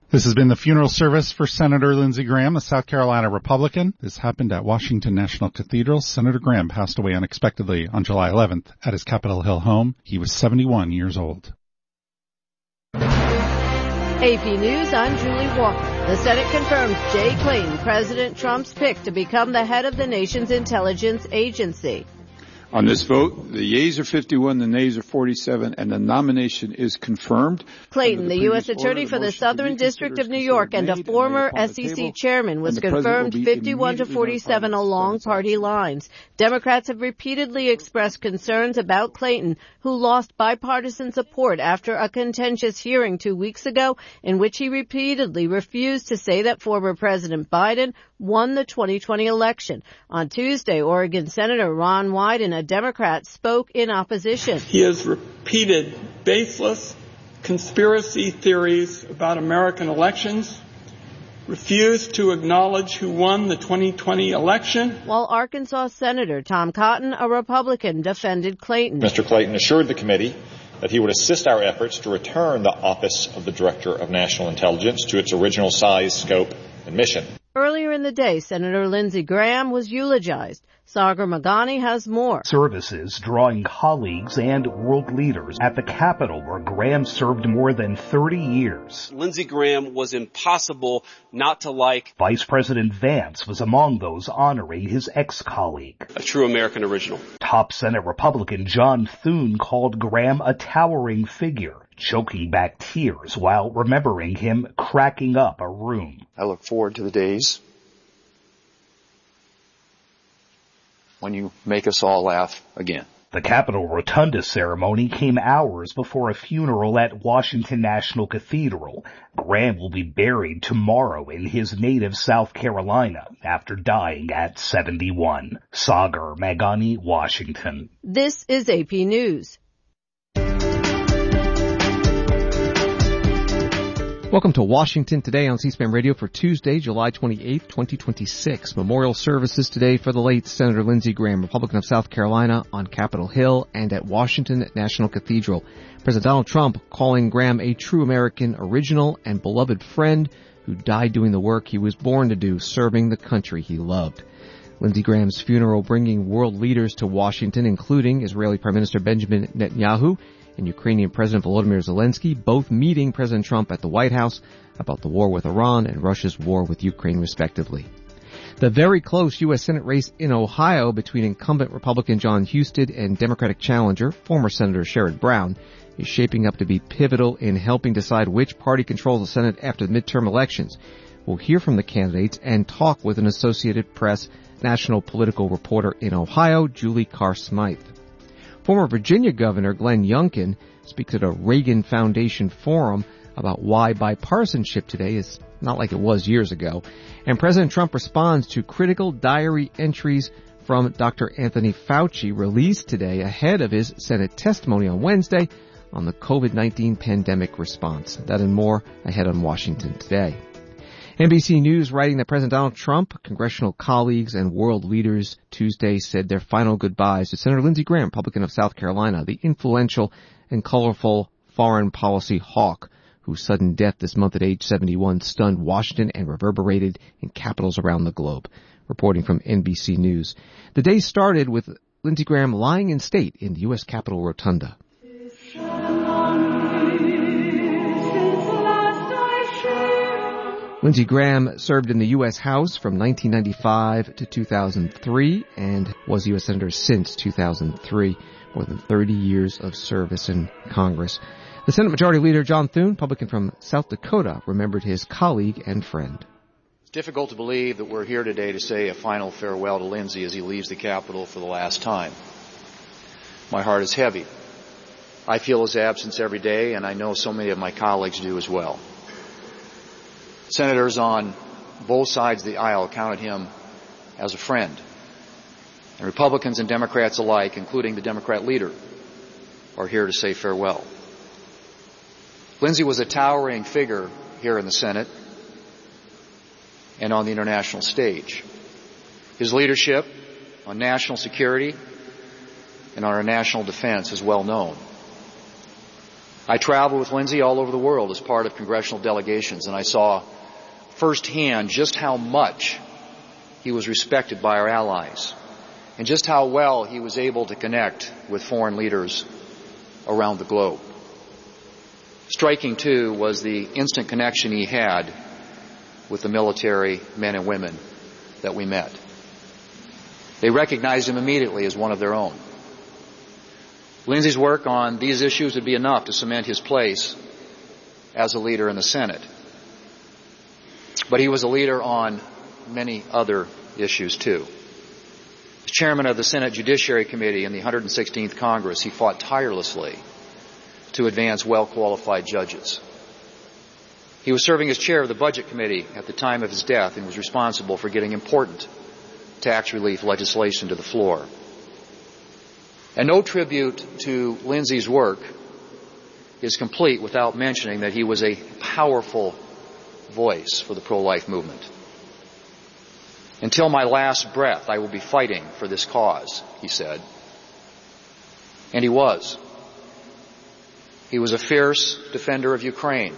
This has been the funeral service for Senator Lindsey Graham, a South Carolina Republican. This happened at Washington National Cathedral. Senator Graham passed away unexpectedly on July 11th at his Capitol Hill home. He was 71 years old. AP News, I'm Julie Walker. The Senate confirmed Jay Clayton, President Trump's pick to become the head of the nation's intelligence agency. On this vote, the yeas are 51, the nays are 47, and the nomination is confirmed. Clayton, the U.S. Attorney for the Southern District of New York and a former SEC chairman, was confirmed 51-47 along party lines. Democrats have repeatedly expressed concerns about Clayton, who lost bipartisan support after a contentious hearing 2 weeks ago in which he repeatedly refused to say that former President Biden won the 2020 election. On Tuesday, Oregon Senator Ron Wyden, a Democrat, spoke in opposition. He has repeated baseless conspiracy theories about American elections, refused to acknowledge who won the 2020 election. While Arkansas Senator Tom Cotton, a Republican, defended Clayton. Mr. Clayton assured the committee that he would assist our efforts to return the Office of the Director of National Intelligence to its original size, scope, and mission. Earlier in the day, Senator Lindsey Graham was eulogized. Sagar Magani has more. Services drawing colleagues and world leaders at the Capitol, where Graham served more than 30 years. Lindsey Graham was impossible not to like. Vice President Vance was among those honoring his ex-colleague. A true American original. Top Senate Republican John Thune called Graham a towering figure, choking back tears while remembering him cracking up a room. I look forward to the days when you make us all laugh again. The Capitol Rotunda ceremony came hours before a funeral at Washington National Cathedral. Graham will be buried tomorrow in his native South Carolina after dying at 71. Sagar Magani, Washington. This is AP News. Welcome to Washington Today on C-SPAN Radio for Tuesday, July 28th, 2026. Memorial services today for the late Senator Lindsey Graham, Republican of South Carolina, on Capitol Hill and at Washington National Cathedral. President Donald Trump calling Graham a true American original and beloved friend who died doing the work he was born to do, serving the country he loved. Lindsey Graham's funeral bringing world leaders to Washington, including Israeli Prime Minister Benjamin Netanyahu and Ukrainian President Volodymyr Zelensky, both meeting President Trump at the White House about the war with Iran and Russia's war with Ukraine, respectively. The very close U.S. Senate race in Ohio between incumbent Republican John Husted and Democratic challenger, former Senator Sherrod Brown, is shaping up to be pivotal in helping decide which party controls the Senate after the midterm elections. We'll hear from the candidates and talk with an Associated Press national political reporter in Ohio, Julie Carr-Smythe. Former Virginia Governor Glenn Youngkin speaks at a Reagan Foundation forum about why bipartisanship today is not like it was years ago. And President Trump responds to critical diary entries from Dr. Anthony Fauci released today ahead of his Senate testimony on Wednesday on the COVID-19 pandemic response. That and more ahead on Washington Today. NBC News writing that President Donald Trump, congressional colleagues, and world leaders Tuesday said their final goodbyes to Senator Lindsey Graham, Republican of South Carolina, the influential and colorful foreign policy hawk whose sudden death this month at age 71 stunned Washington and reverberated in capitals around the globe. Reporting from NBC News. The day started with Lindsey Graham lying in state in the U.S. Capitol Rotunda. Lindsey Graham served in the U.S. House from 1995 to 2003 and was U.S. Senator since 2003. More than 30 years of service in Congress. The Senate Majority Leader John Thune, Republican from South Dakota, remembered his colleague and friend. It's difficult to believe that we're here today to say a final farewell to Lindsey as he leaves the Capitol for the last time. My heart is heavy. I feel his absence every day, and I know so many of my colleagues do as well. Senators on both sides of the aisle counted him as a friend. And Republicans and Democrats alike, including the Democrat leader, are here to say farewell. Lindsey was a towering figure here in the Senate and on the international stage. His leadership on national security and on our national defense is well known. I traveled with Lindsey all over the world as part of congressional delegations, and I saw firsthand just how much he was respected by our allies and just how well he was able to connect with foreign leaders around the globe. Striking, too, was the instant connection he had with the military men and women that we met. They recognized him immediately as one of their own. Lindsey's work on these issues would be enough to cement his place as a leader in the Senate. But he was a leader on many other issues, too. As chairman of the Senate Judiciary Committee in the 116th Congress, he fought tirelessly to advance well-qualified judges. He was serving as chair of the Budget Committee at the time of his death and was responsible for getting important tax relief legislation to the floor. And no tribute to Lindsey's work is complete without mentioning that he was a powerful voice for the pro-life movement. Until my last breath, I will be fighting for this cause, he said. And he was. He was a fierce defender of Ukraine.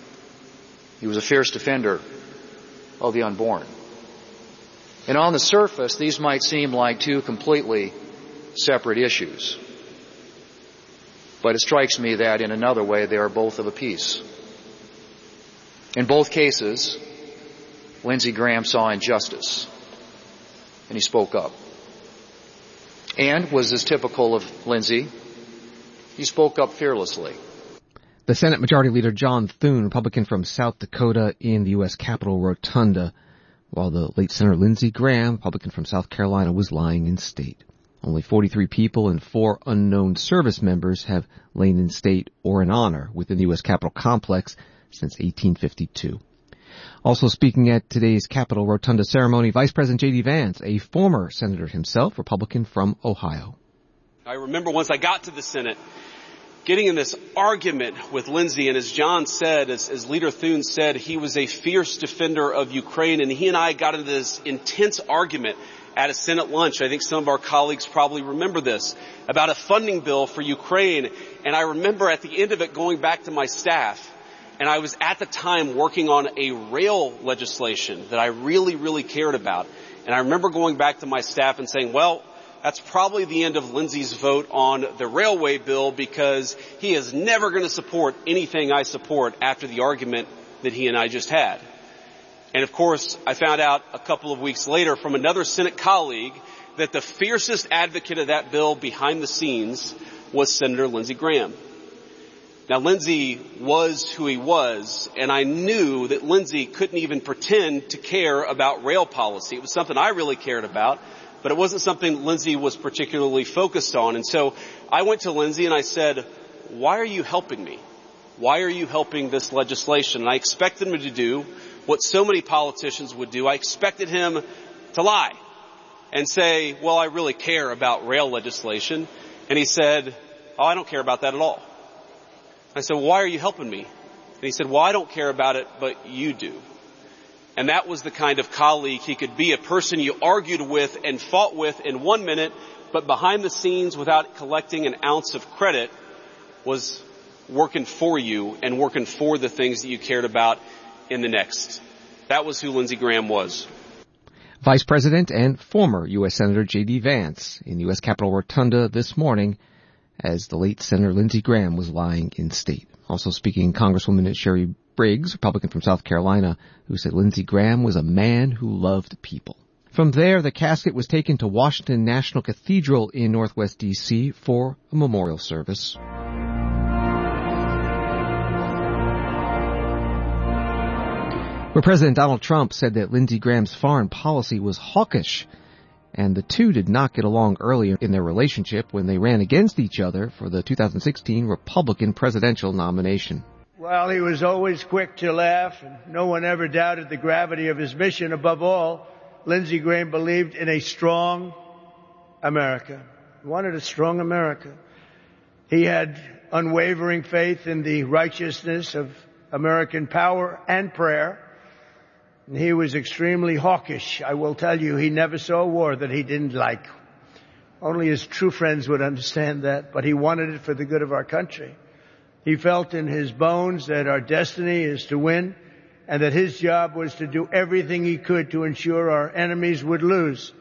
He was a fierce defender of the unborn. And on the surface, these might seem like two completely separate issues. But it strikes me that in another way, they are both of a piece. In both cases, Lindsey Graham saw injustice, and he spoke up. And, was as typical of Lindsey, he spoke up fearlessly. The Senate Majority Leader John Thune, Republican from South Dakota, in the U.S. Capitol Rotunda, while the late Senator Lindsey Graham, Republican from South Carolina, was lying in state. Only 43 people and 4 unknown service members have lain in state or in honor within the U.S. Capitol complex since 1852. Also speaking at today's Capitol Rotunda ceremony, Vice President J.D. Vance, a former senator himself, Republican from Ohio. I remember once I got to the Senate, getting in this argument with Lindsey, and as John said, as Leader Thune said, he was a fierce defender of Ukraine, and he and I got into this intense argument at a Senate lunch. I think some of our colleagues probably remember this, about a funding bill for Ukraine. And I remember at the end of it going back to my staff, and I was at the time working on a rail legislation that I really, really cared about. And I remember going back to my staff and saying, well, that's probably the end of Lindsey's vote on the railway bill, because he is never going to support anything I support after the argument that he and I just had. And of course, I found out a couple of weeks later from another Senate colleague that the fiercest advocate of that bill behind the scenes was Senator Lindsey Graham. Now, Lindsey was who he was, and I knew that Lindsey couldn't even pretend to care about rail policy. It was something I really cared about, but it wasn't something Lindsey was particularly focused on. And so I went to Lindsey and I said, why are you helping me? Why are you helping this legislation? And I expected him to do what so many politicians would do. I expected him to lie and say, well, I really care about rail legislation. And he said, oh, I don't care about that at all. I said, well, why are you helping me? And he said, well, I don't care about it, but you do. And that was the kind of colleague he could be, a person you argued with and fought with in 1 minute, but behind the scenes, without collecting an ounce of credit, was working for you and working for the things that you cared about in the next. That was who Lindsey Graham was. Vice President and former U.S. Senator J.D. Vance in U.S. Capitol Rotunda this morning as the late Senator Lindsey Graham was lying in state. Also speaking, Congresswoman Sherry Briggs, Republican from South Carolina, who said Lindsey Graham was a man who loved people. From there, the casket was taken to Washington National Cathedral in Northwest D.C. for a memorial service. Where President Donald Trump said that Lindsey Graham's foreign policy was hawkish, and the two did not get along earlier in their relationship when they ran against each other for the 2016 Republican presidential nomination. Well, he was always quick to laugh, and no one ever doubted the gravity of his mission. Above all, Lindsey Graham believed in a strong America. He wanted a strong America. He had unwavering faith in the righteousness of American power and prayer. And he was extremely hawkish. I will tell you, he never saw a war that he didn't like. Only his true friends would understand that, but he wanted it for the good of our country. He felt in his bones that our destiny is to win and that his job was to do everything he could to ensure our enemies would lose.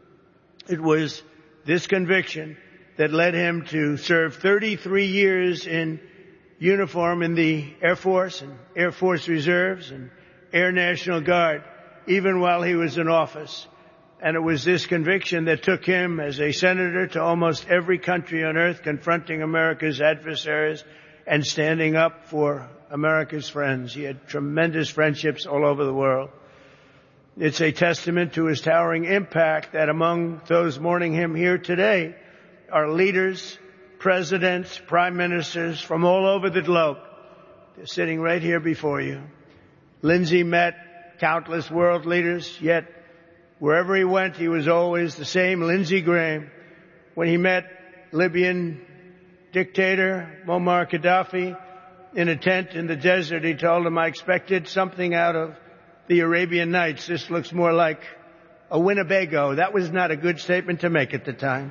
It was this conviction that led him to serve 33 years in uniform in the Air Force and Air Force Reserves and Air National Guard, even while he was in office. And it was this conviction that took him as a senator to almost every country on earth, confronting America's adversaries and standing up for America's friends. He had tremendous friendships all over the world. It's a testament to his towering impact that among those mourning him here today are leaders, presidents, prime ministers from all over the globe. They're sitting right here before you. Lindsey met countless world leaders, yet wherever he went, he was always the same Lindsey Graham. When he met Libyan dictator Muammar Gaddafi in a tent in the desert, he told him, "I expected something out of the Arabian Nights. This looks more like a Winnebago." That was not a good statement to make at the time.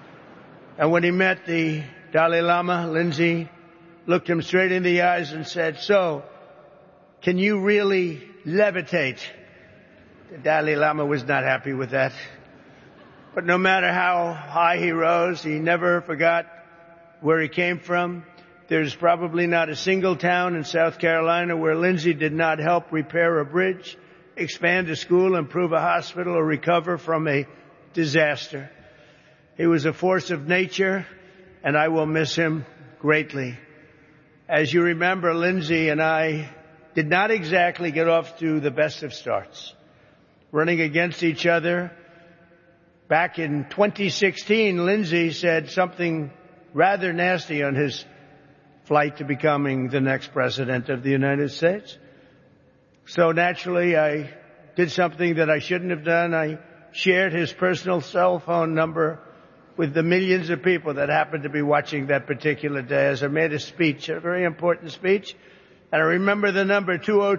And when he met the Dalai Lama, Lindsey looked him straight in the eyes and said, "So, can you really levitate?" The Dalai Lama was not happy with that. But no matter how high he rose, he never forgot where he came from. There's probably not a single town in South Carolina where Lindsey did not help repair a bridge, expand a school, improve a hospital, or recover from a disaster. He was a force of nature, and I will miss him greatly. As you remember, Lindsey and I did not exactly get off to the best of starts. Running against each other. Back in 2016, Lindsey said something rather nasty on his flight to becoming the next president of the United States. So naturally, I did something that I shouldn't have done. I shared his personal cell phone number with the millions of people that happened to be watching that particular day as I made a speech, a very important speech. And I remember the number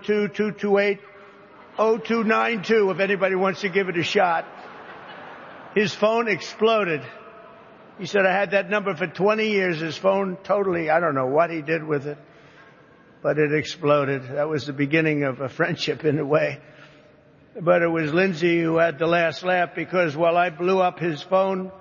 202-228-0292 if anybody wants to give it a shot. His phone exploded. He said, "I had that number for 20 years. His phone totally, I don't know what he did with it, but it exploded. That was the beginning of a friendship in a way. But it was Lindsey who had the last laugh, because while I blew up his phone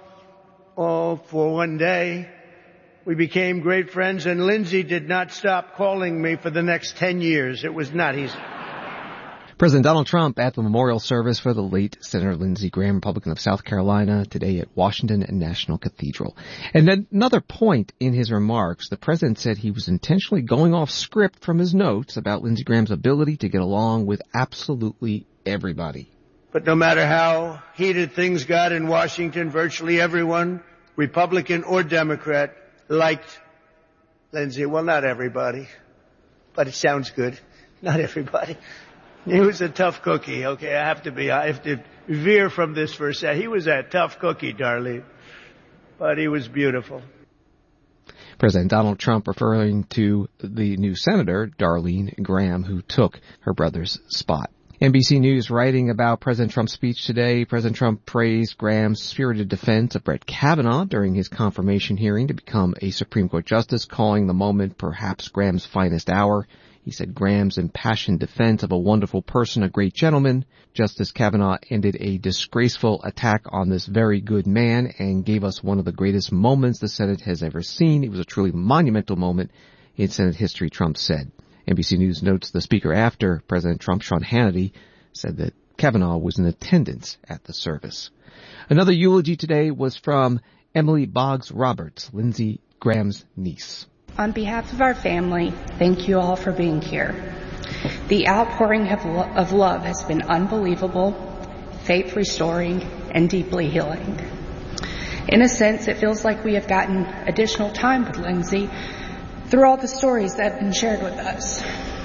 for one day, we became great friends, and Lindsey did not stop calling me for the next 10 years. It was not easy. President Donald Trump at the memorial service for the late Senator Lindsey Graham, Republican of South Carolina, today at Washington and National Cathedral. And then another point in his remarks, the president said he was intentionally going off script from his notes about Lindsey Graham's ability to get along with absolutely everybody. But no matter how heated things got in Washington, virtually everyone, Republican or Democrat, liked Lindsey. Well, not everybody, but it sounds good. Not everybody. He was a tough cookie, okay? I have to veer from this for a second. He was a tough cookie, Darlene, but he was beautiful. President Donald Trump referring to the new senator, Darlene Graham, who took her brother's spot. NBC News writing about President Trump's speech today. President Trump praised Graham's spirited defense of Brett Kavanaugh during his confirmation hearing to become a Supreme Court justice, calling the moment perhaps Graham's finest hour. He said Graham's impassioned defense of a wonderful person, a great gentleman. Justice Kavanaugh ended a disgraceful attack on this very good man and gave us one of the greatest moments the Senate has ever seen. It was a truly monumental moment in Senate history, Trump said. NBC News notes the speaker after President Trump, Sean Hannity, said that Kavanaugh was in attendance at the service. Another eulogy today was from Emily Boggs Roberts, Lindsey Graham's niece. On behalf of our family, thank you all for being here. The outpouring of love has been unbelievable, faith-restoring, and deeply healing. In a sense, it feels like we have gotten additional time with Lindsey through all the stories that have been shared with us.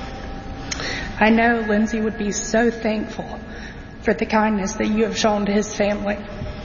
I know Lindsey would be so thankful for the kindness that you have shown to his family.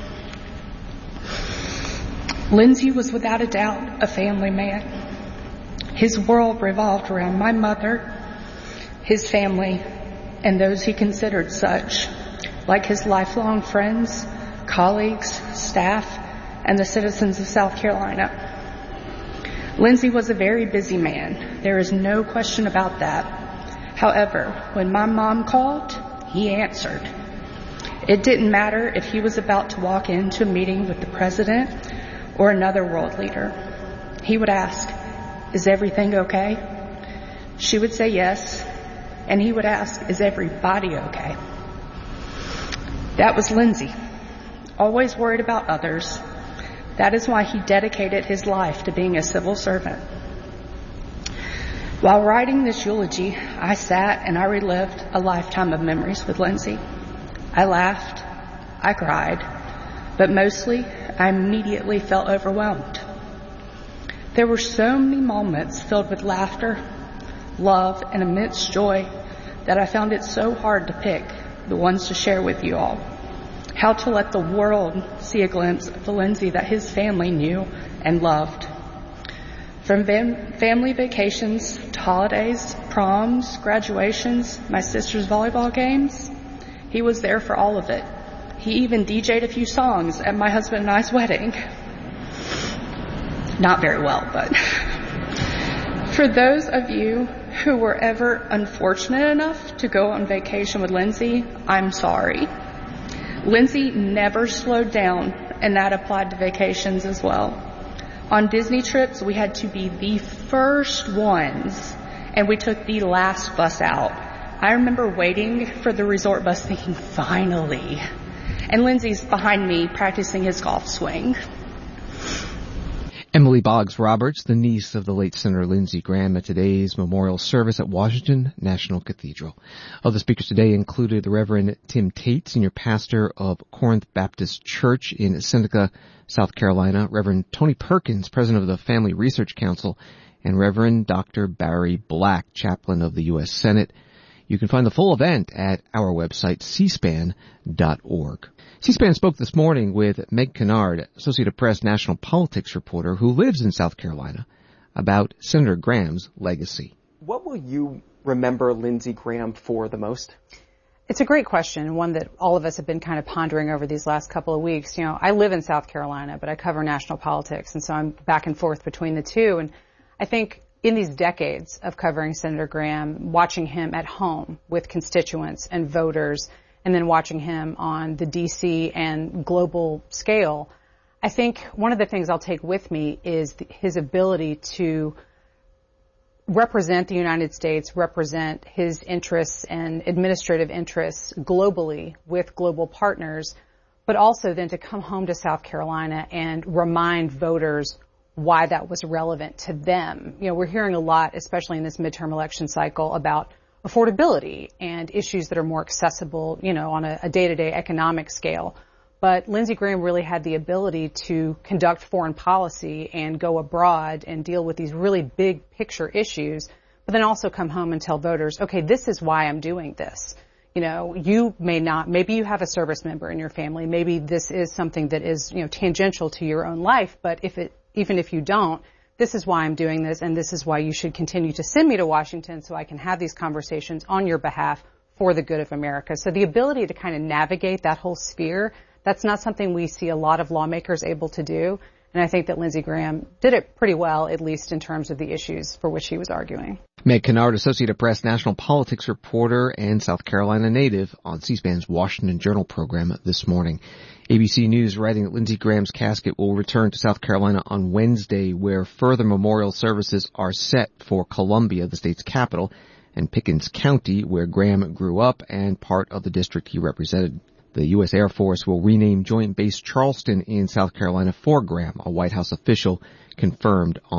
Lindsey was without a doubt a family man. His world revolved around my mother, his family, and those he considered such, like his lifelong friends, colleagues, staff, and the citizens of South Carolina. Lindsey was a very busy man. There is no question about that. However, when my mom called, he answered. It didn't matter if he was about to walk into a meeting with the president or another world leader. He would ask, "Is everything okay?" She would say yes, and he would ask, "Is everybody okay?" That was Lindsey, always worried about others. That is why he dedicated his life to being a civil servant. While writing this eulogy, I sat and I relived a lifetime of memories with Lindsey. I laughed, I cried, but mostly I immediately felt overwhelmed. There were so many moments filled with laughter, love, and immense joy that I found it so hard to pick the ones to share with you all. How to let the world see a glimpse of the Lindsey that his family knew and loved. From family vacations to holidays, proms, graduations, my sister's volleyball games, he was there for all of it. He even DJ'd a few songs at my husband and I's wedding. Not very well, but for those of you who were ever unfortunate enough to go on vacation with Lindsey, I'm sorry. Lindsey never slowed down, and that applied to vacations as well. On Disney trips, we had to be the first ones, and we took the last bus out. I remember waiting for the resort bus thinking, finally. And Lindsey's behind me practicing his golf swing. Emily Boggs Roberts, the niece of the late Senator Lindsey Graham, at today's memorial service at Washington National Cathedral. Other speakers today included the Reverend Tim Tate, senior pastor of Corinth Baptist Church in Seneca, South Carolina, Reverend Tony Perkins, president of the Family Research Council, and Reverend Dr. Barry Black, chaplain of the U.S. Senate. You can find the full event at our website, cspan.org. C-SPAN spoke this morning with Meg Kennard, Associated Press national politics reporter who lives in South Carolina, about Senator Graham's legacy. What will you remember Lindsey Graham for the most? It's a great question, one that all of us have been kind of pondering over these last couple of weeks. You know, I live in South Carolina, but I cover national politics, and so I'm back and forth between the two. And I think in these decades of covering Senator Graham, watching him at home with constituents and voters, and then watching him on the D.C. and global scale, I think one of the things I'll take with me is his ability to represent the United States, represent his interests and administrative interests globally with global partners, but also then to come home to South Carolina and remind voters why that was relevant to them. You know, we're hearing a lot, especially in this midterm election cycle, about affordability and issues that are more accessible, you know, on a day-to-day economic scale. But Lindsey Graham really had the ability to conduct foreign policy and go abroad and deal with these really big picture issues, but then also come home and tell voters, okay, this is why I'm doing this. You know, you may not, maybe you have a service member in your family. Maybe this is something that is, you know, tangential to your own life, but even if you don't, this is why I'm doing this, and this is why you should continue to send me to Washington so I can have these conversations on your behalf for the good of America. So the ability to kind of navigate that whole sphere, that's not something we see a lot of lawmakers able to do. And I think that Lindsey Graham did it pretty well, at least in terms of the issues for which he was arguing. Meg Kennard, Associated Press national politics reporter and South Carolina native, on C-SPAN's Washington Journal program this morning. ABC News writing that Lindsey Graham's casket will return to South Carolina on Wednesday, where further memorial services are set for Columbia, the state's capital, and Pickens County, where Graham grew up and part of the district he represented. The U.S. Air Force will rename Joint Base Charleston in South Carolina for Graham, a White House official confirmed on